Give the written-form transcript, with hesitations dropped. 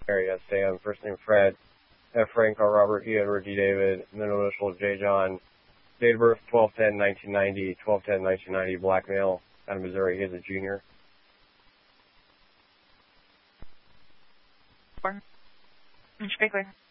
area. Sam, first name Fred, F. Frank, R. Robert, E. Edward, D. David, middle initial J. John, date of birth 12/10/1990, 12/10/1990, black male, out of Missouri. He is a junior. Speak later.